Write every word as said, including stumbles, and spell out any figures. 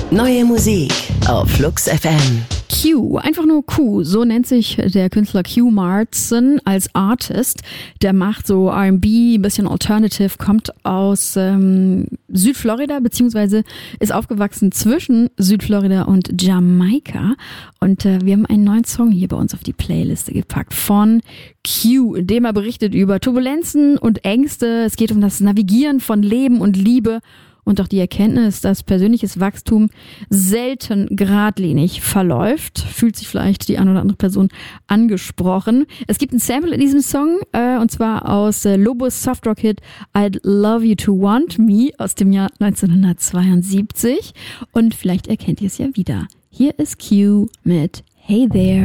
Neue Musik auf Flux F M. Q, einfach nur Q, so nennt sich der Künstler Q Martin als Artist. Der macht so R and B, ein bisschen Alternative, kommt aus ähm, Südflorida, beziehungsweise ist aufgewachsen zwischen Südflorida und Jamaika. Und äh, wir haben einen neuen Song hier bei uns auf die Playliste gepackt von Q, in dem er berichtet über Turbulenzen und Ängste. Es geht um das Navigieren von Leben und Liebe. Und auch die Erkenntnis, dass persönliches Wachstum selten geradlinig verläuft, fühlt sich vielleicht die eine oder andere Person angesprochen. Es gibt ein Sample in diesem Song, äh, und zwar aus äh, Lobos Softrock-Hit I'd Love You to Want Me aus dem Jahr neunzehnhundertzweiundsiebzig. Und vielleicht erkennt ihr es ja wieder. Hier ist Q mit Hey There.